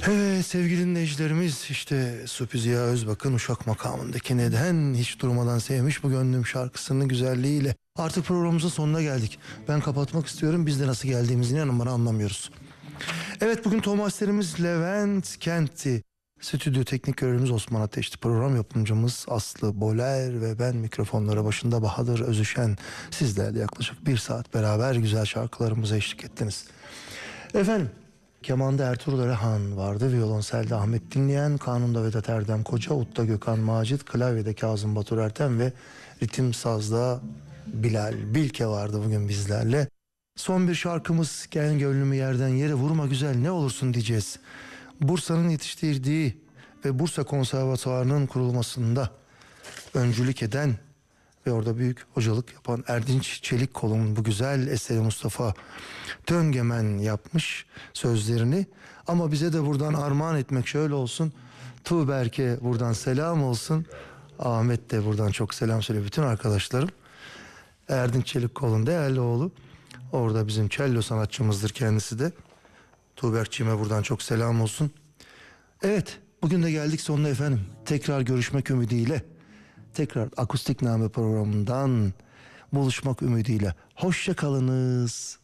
Evet sevgili dinleyicilerimiz, işte Supi Ziya Özbak'ın Uşak makamındaki Neden Hiç Durmadan Sevmiş Bu Gönlüm şarkısının güzelliğiyle artık programımızın sonuna geldik. Ben kapatmak istiyorum. Biz de nasıl geldiğimizi inanın bana anlamıyoruz. Evet, bugün Tomasterimiz Levent Kent'ti. Stüdyo teknik görevlimiz Osman Ateş'ti. Program yapımcımız Aslı Boler ve ben mikrofonlara başında Bahadır Özüşen. Sizlerle yaklaşık bir saat beraber güzel şarkılarımıza eşlik ettiniz. Efendim, kemanda Ertuğrul Erehan vardı, violonselde Ahmet Dinleyen, kanunda Vedat Erdem Koca, udda Gökhan Macit, klavyede Kazım Batur Ertem ve ritim sazda Bilal Bilke vardı bugün bizlerle. Son bir şarkımız, gel gönlümü yerden yere vurma güzel ne olursun diyeceğiz. Bursa'nın yetiştirdiği ve Bursa Konservatuvarı'nın kurulmasında öncülük eden ve orada büyük hocalık yapan Erdinç Çelikkol'un bu güzel eseri Mustafa Töngemen yapmış sözlerini. Ama bize de buradan armağan etmek şöyle olsun. Tuğberk'e buradan selam olsun. Ahmet de buradan çok selam söylüyor bütün arkadaşlarım. Erdinç Çelikkol'un değerli oğlu. Orada bizim cello sanatçımızdır kendisi de. Tuğberk'ciğime buradan çok selam olsun. Evet, bugün de geldik sonuna efendim. Tekrar görüşmek ümidiyle. Tekrar Akustik Name programından buluşmak ümidiyle. Hoşça kalınız.